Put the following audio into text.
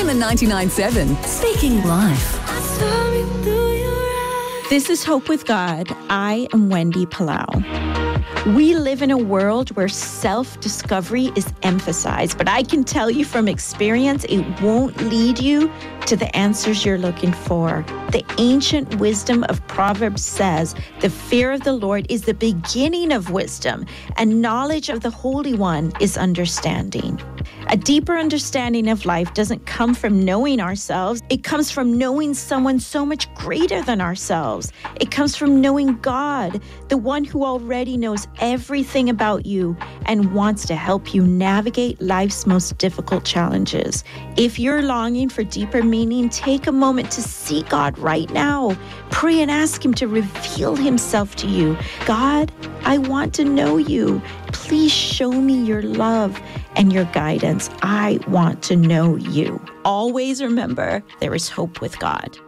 the 99.7, speaking life. This is Hope with God. I am Wendy Palau. We live in a world where self-discovery is emphasized, but I can tell you from experience, it won't lead you to the answers you're looking for. The ancient wisdom of Proverbs says, the fear of the Lord is the beginning of wisdom, and knowledge of the Holy One is understanding. A deeper understanding of life doesn't come from knowing ourselves. It comes from knowing someone so much greater than ourselves. It comes from knowing God, the one who already knows everything about you and wants to help you navigate life's most difficult challenges. If you're longing for deeper meaning, take a moment to see God right now. Pray and ask Him to reveal Himself to you. God, I want to know you. Please show me your love and your guidance. I want to know you. Always remember, there is hope with God.